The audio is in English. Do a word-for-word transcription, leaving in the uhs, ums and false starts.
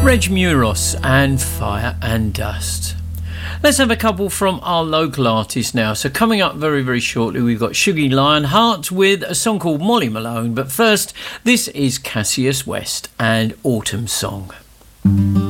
Reg Muros and Fire and Dust. Let's have a couple from our local artists now. So coming up very, very shortly, we've got Shuggie Lionheart with a song called Molly Malone. But first, this is Cassius West and Autumn Song.